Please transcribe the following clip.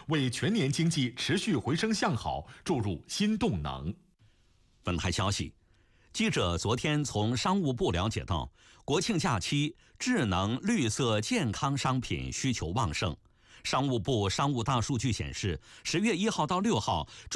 为全年经济持续回升向好注入新动能。 本台消息，记者昨天从商务部了解到，国庆假期智能、绿色、健康商品需求旺盛。商务部商务大数据显示，10月1号到6号，